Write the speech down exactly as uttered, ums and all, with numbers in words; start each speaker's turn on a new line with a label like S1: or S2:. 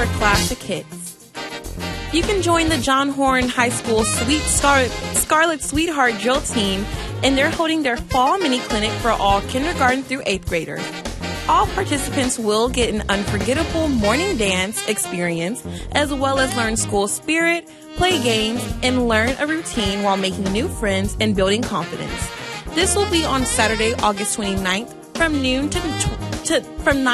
S1: for classic hits. You can join the John Horn High School Sweet Scar- Scarlet Sweetheart Drill Team, and they're holding their fall mini clinic for all kindergarten through eighth graders. All participants will get an unforgettable morning dance experience, as well as learn school spirit, play games, and learn a routine while making new friends and building confidence. This will be on Saturday, August twenty-ninth from noon to, to from nine